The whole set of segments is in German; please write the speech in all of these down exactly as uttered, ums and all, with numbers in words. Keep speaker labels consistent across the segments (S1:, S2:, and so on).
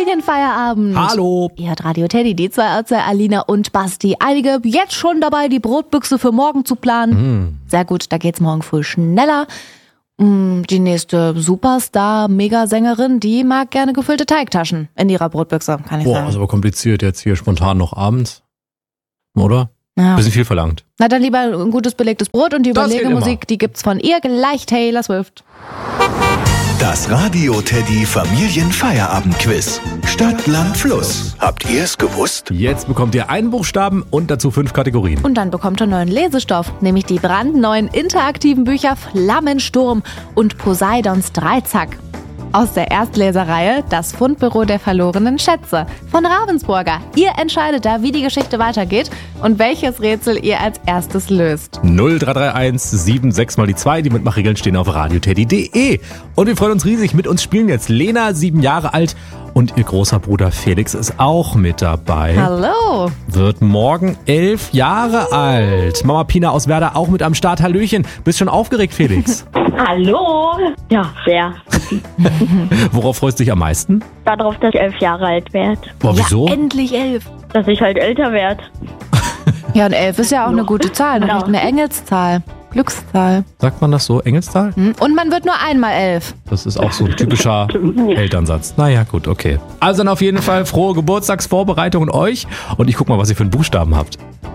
S1: Familienfeierabend.
S2: Hallo.
S1: Ihr hört Radio Teddy, die zwei Ärzte, Alina und Basti. Einige jetzt schon dabei, die Brotbüchse für morgen zu planen.
S2: Mhm.
S1: Sehr gut, da geht's morgen früh schneller. Die nächste Superstar-Megasängerin, die mag gerne gefüllte Teigtaschen in ihrer Brotbüchse, kann ich
S2: Boah,
S1: sagen.
S2: ist aber kompliziert jetzt hier spontan noch abends. Oder?
S1: Ja.
S2: Bisschen viel verlangt.
S1: Na dann lieber ein gutes belegtes Brot und die
S2: Das geht
S1: Überlegemusik, die gibt's von ihr gleich Taylor Swift.
S3: Das Radio Teddy Familienfeierabend-Quiz. Stadt, Land, Fluss. Habt ihr es gewusst?
S2: Jetzt bekommt ihr einen Buchstaben und dazu fünf Kategorien.
S1: Und dann bekommt ihr neuen Lesestoff, nämlich die brandneuen interaktiven Bücher Flammensturm und Poseidons Dreizack. Aus der Erstleserreihe Das Fundbüro der verlorenen Schätze von Ravensburger. Ihr entscheidet da, wie die Geschichte weitergeht und welches Rätsel ihr als erstes löst.
S2: null drei drei eins sieben sechs mal die zwei, die Mitmachregeln stehen auf radioteddy punkt de. Und wir freuen uns riesig, mit uns spielen jetzt Lena, sieben Jahre alt, und ihr großer Bruder Felix ist auch mit dabei.
S1: Hallo.
S2: Wird morgen elf Jahre alt. Mama Pina aus Werder auch mit am Start. Hallöchen. Bist schon aufgeregt, Felix?
S4: Hallo. Ja, sehr.
S2: Worauf freust du dich am meisten?
S4: Darauf, dass ich elf Jahre alt werde.
S2: Boah, wieso?
S1: Ja, endlich elf.
S4: Dass ich halt älter werde.
S1: Ja, und elf ist ja auch eine gute Zahl,
S4: Genau.
S1: eine Engelszahl, Glückszahl.
S2: Sagt man das so? Engelszahl?
S1: Hm? Und man wird nur einmal elf.
S2: Das ist auch so ein typischer Elternsatz. Naja, gut, okay. Also dann auf jeden Fall frohe Geburtstagsvorbereitungen euch. Und ich guck mal, was ihr für einen Buchstaben habt.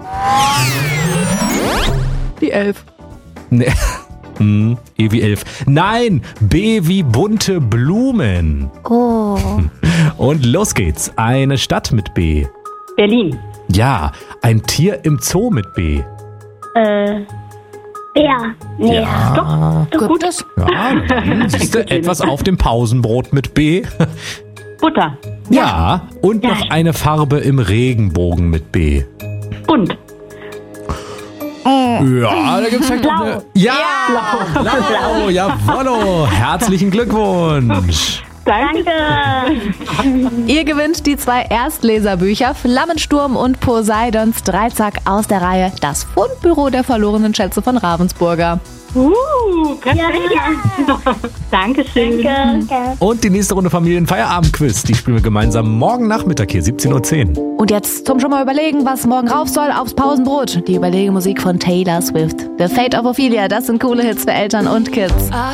S1: Die elf.
S2: Nee. Hm, E wie elf. Nein, B wie bunte Blumen.
S1: Oh.
S2: Und los geht's. Eine Stadt mit B.
S4: Berlin.
S2: Ja, ein Tier im Zoo mit B.
S4: Äh. Bär. Nee,
S2: Ja.
S4: doch. Doch gut.
S1: Gibt es?
S2: Ja, dann siehst du, etwas auf dem Pausenbrot mit B.
S4: Butter.
S2: Ja, und
S4: Ja.
S2: noch eine Farbe im Regenbogen mit B.
S4: Bunt.
S2: Ja, da gibt's vielleicht noch eine... Ja, blau, jawollo. Herzlichen Glückwunsch.
S4: Danke.
S1: Ihr gewinnt die zwei Erstleserbücher Flammensturm und Poseidons Dreizack aus der Reihe Das Fundbüro der verlorenen Schätze von Ravensburger.
S4: Uh, perfekt. Dankeschön. Danke.
S2: Und die nächste Runde Familienfeierabend-Quiz, die spielen wir gemeinsam morgen Nachmittag hier, siebzehn Uhr zehn.
S1: Und jetzt zum schon mal überlegen, was morgen rauf soll aufs Pausenbrot. Die Überlegemusik von Taylor Swift. The Fate of Ophelia, das sind coole Hits für Eltern und Kids.